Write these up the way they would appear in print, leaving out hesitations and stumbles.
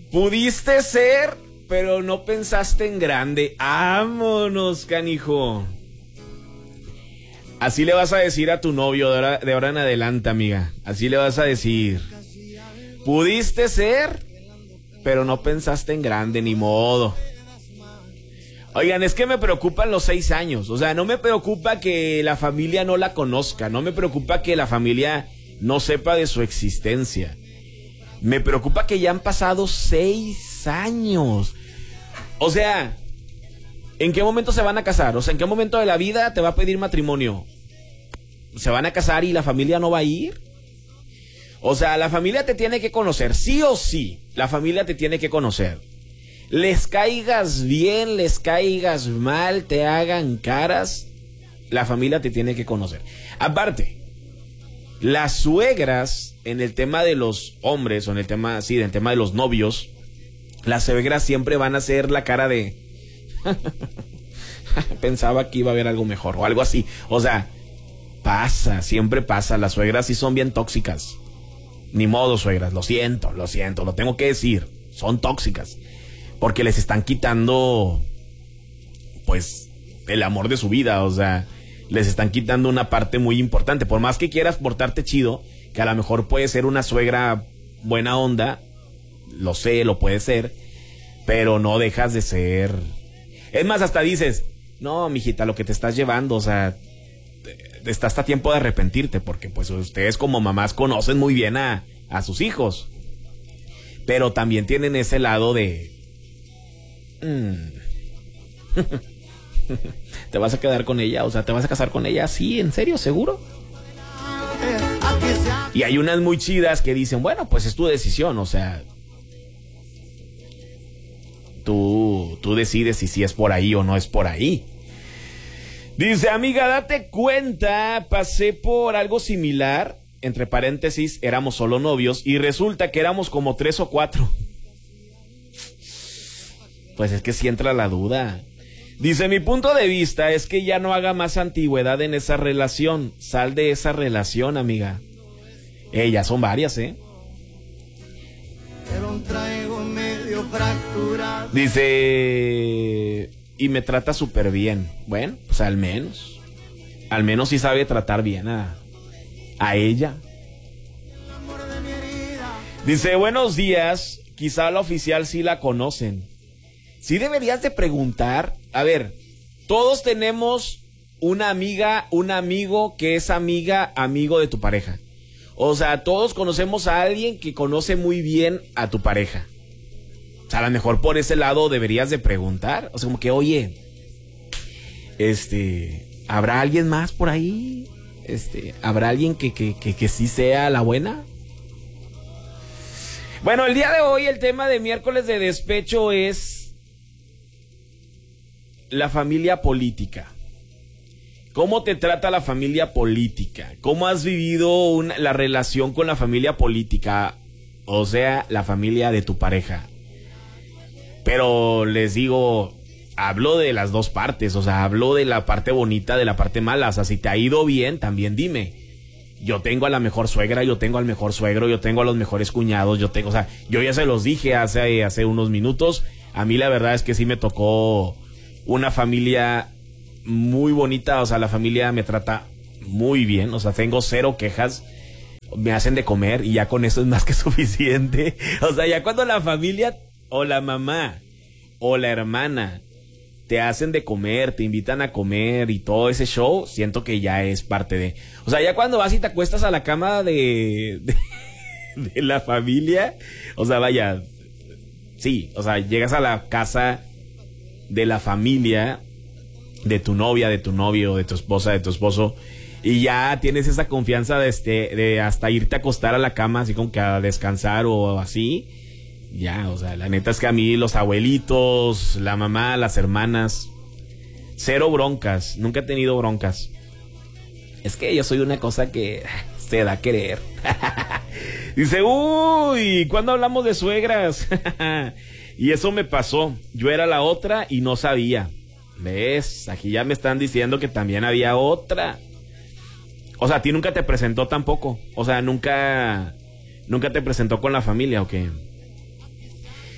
Pudiste ser, pero no pensaste en grande. ¡Vámonos, canijo! Así le vas a decir a tu novio de ahora en adelante, amiga. Así le vas a decir. Pudiste ser, pero no pensaste en grande, ni modo. Oigan, es que me preocupan los 6 años. O sea, no me preocupa que la familia no la conozca. No me preocupa que la familia no sepa de su existencia. Me preocupa que ya han pasado 6 años. O sea, ¿en qué momento se van a casar? O sea, ¿en qué momento de la vida te va a pedir matrimonio? ¿Se van a casar y la familia no va a ir? O sea, la familia te tiene que conocer, sí o sí. La familia te tiene que conocer. Les caigas bien, les caigas mal, te hagan caras, la familia te tiene que conocer. Aparte, las suegras, en el tema de los hombres, o en el tema, sí, en el tema de los novios, las suegras siempre van a hacer la cara de... pensaba que iba a haber algo mejor, o algo así. O sea, pasa, siempre pasa. Las suegras sí son bien tóxicas. Ni modo, suegras, lo siento, lo tengo que decir. Son tóxicas. Porque les están quitando, pues, el amor de su vida. O sea, les están quitando una parte muy importante. Por más que quieras portarte chido, que a lo mejor puede ser una suegra buena onda, lo sé, lo puede ser, pero no dejas de ser. Es más, hasta dices, no, mijita, lo que te estás llevando, o sea, está hasta tiempo de arrepentirte, porque pues ustedes como mamás conocen muy bien a sus hijos, pero también tienen ese lado de ¿te vas a quedar con ella? O sea, ¿te vas a casar con ella? Sí, ¿en serio? ¿Seguro? Y hay unas muy chidas que dicen, bueno, pues es tu decisión, o sea, tú decides si es por ahí o no es por ahí. Dice, amiga, date cuenta, pasé por algo similar, entre paréntesis, éramos solo novios, y resulta que éramos como 3 o 4. Pues es que sí entra la duda. Dice, mi punto de vista es que ya no haga más antigüedad en esa relación. Sal de esa relación, amiga. Ya son varias, Dice, y me trata súper bien. Bueno, pues al menos sí sabe tratar bien a ella. Dice, buenos días, quizá la oficial sí la conocen. Sí deberías de preguntar. A ver, todos tenemos una amiga, un amigo que es amigo de tu pareja. O sea, todos conocemos a alguien que conoce muy bien a tu pareja. O sea, a lo mejor por ese lado deberías de preguntar. O sea, como que, oye, ¿habrá alguien más por ahí? ¿Habrá alguien que sí sea la buena? Bueno, el día de hoy el tema de miércoles de despecho es la familia política. ¿Cómo te trata la familia política? ¿Cómo has vivido la relación con la familia política? O sea, la familia de tu pareja. Pero les digo, hablo de las dos partes. O sea, hablo de la parte bonita, de la parte mala. O sea, si te ha ido bien, también dime. Yo tengo a la mejor suegra, yo tengo al mejor suegro, yo tengo a los mejores cuñados, o sea, yo ya se los dije hace unos minutos. A mí la verdad es que sí me tocó una familia muy bonita. O sea, la familia me trata muy bien. O sea, tengo 0 quejas. Me hacen de comer y ya con eso es más que suficiente. O sea, ya cuando la familia o la mamá o la hermana te hacen de comer, te invitan a comer y todo ese show, siento que ya es parte de... O sea, ya cuando vas y te acuestas a la cama de la familia, o sea, vaya, sí, o sea, llegas a la casa de la familia, de tu novia, de tu novio, de tu esposa, de tu esposo, y ya tienes esa confianza de hasta irte a acostar a la cama, así como que a descansar o así. Ya, o sea, la neta es que a mí los abuelitos, la mamá, las hermanas, 0 broncas, nunca he tenido broncas. Es que yo soy una cosa que se da a querer. Dice, uy, ¿cuándo hablamos de suegras? Y eso me pasó, yo era la otra y no sabía. ¿Ves? Aquí ya me están diciendo que también había otra. O sea, a ti nunca te presentó tampoco. O sea, nunca te presentó con la familia, ¿o qué?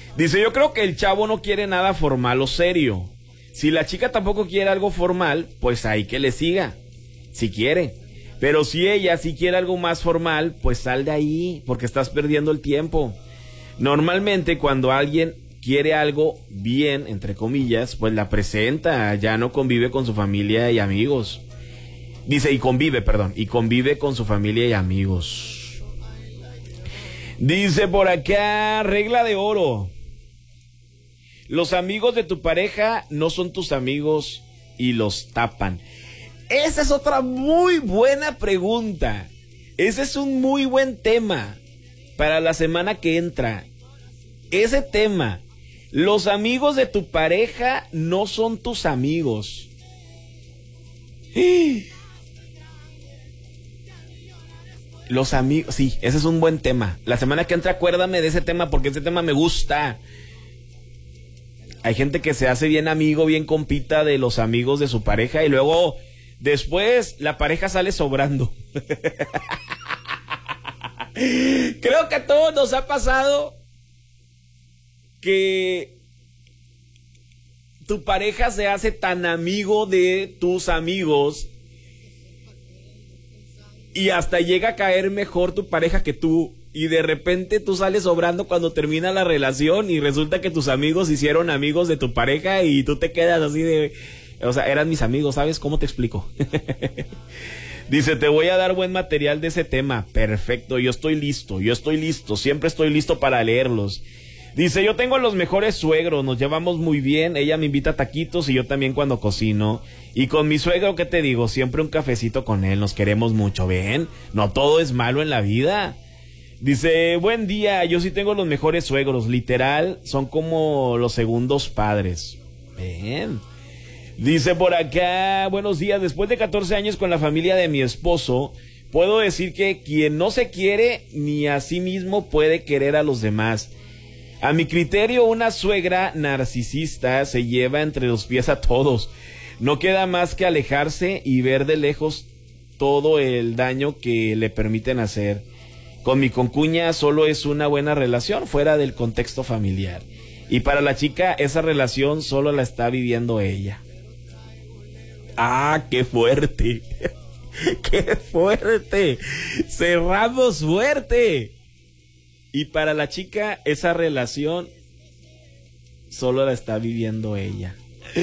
Dice, yo creo que el chavo no quiere nada formal o serio. Si la chica tampoco quiere algo formal, pues ahí que le siga, si quiere. Pero si ella sí quiere algo más formal, pues sal de ahí, porque estás perdiendo el tiempo. Normalmente cuando alguien quiere algo bien, entre comillas, pues la presenta, ya no convive con su familia y amigos. Dice, y convive con su familia y amigos. Dice por acá, regla de oro. Los amigos de tu pareja no son tus amigos y los tapan. Esa es otra muy buena pregunta. Ese es un muy buen tema para la semana que entra. Ese tema. Los amigos de tu pareja no son tus amigos. Los amigos, sí, ese es un buen tema. La semana que entra acuérdame de ese tema porque ese tema me gusta. Hay gente que se hace bien amigo, bien compita de los amigos de su pareja y luego, después, la pareja sale sobrando. Creo que a todos nos ha pasado que tu pareja se hace tan amigo de tus amigos y hasta llega a caer mejor tu pareja que tú. Y de repente tú sales sobrando cuando termina la relación y resulta que tus amigos hicieron amigos de tu pareja y tú te quedas así de... O sea, eran mis amigos, ¿sabes? ¿Cómo te explico? Dice, te voy a dar buen material de ese tema. Perfecto, yo estoy listo, siempre estoy listo para leerlos. Dice, yo tengo los mejores suegros, nos llevamos muy bien, ella me invita a taquitos y yo también cuando cocino. Y con mi suegro, ¿qué te digo? Siempre un cafecito con él, nos queremos mucho, ¿ven? No todo es malo en la vida. Dice, buen día, yo sí tengo los mejores suegros, literal, son como los segundos padres. Ven. Dice por acá, buenos días, después de 14 años con la familia de mi esposo, puedo decir que quien no se quiere ni a sí mismo puede querer a los demás. A mi criterio, una suegra narcisista se lleva entre los pies a todos. No queda más que alejarse y ver de lejos todo el daño que le permiten hacer. Con mi concuña solo es una buena relación fuera del contexto familiar. Y para la chica, esa relación solo la está viviendo ella. ¡Ah, qué fuerte! ¡Qué fuerte! ¡Cerramos fuerte! Y para la chica, esa relación solo la está viviendo ella.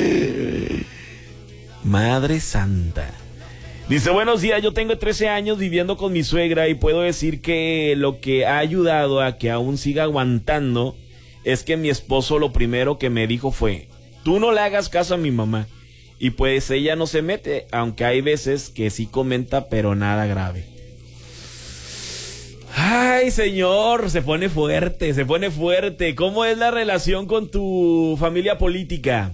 Madre Santa. Dice, buenos días, yo tengo 13 años viviendo con mi suegra y puedo decir que lo que ha ayudado a que aún siga aguantando es que mi esposo lo primero que me dijo fue, tú no le hagas caso a mi mamá. Y pues ella no se mete, aunque hay veces que sí comenta, pero nada grave. Ay, señor, se pone fuerte, se pone fuerte. ¿Cómo es la relación con tu familia política?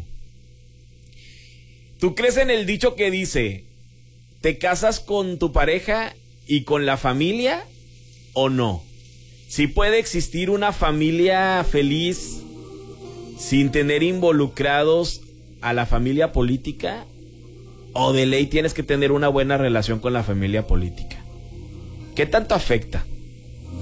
¿Tú crees en el dicho que dice, ¿te casas con tu pareja y con la familia o no? ¿Sí puede existir una familia feliz sin tener involucrados a la familia política? ¿O de ley tienes que tener una buena relación con la familia política? ¿Qué tanto afecta?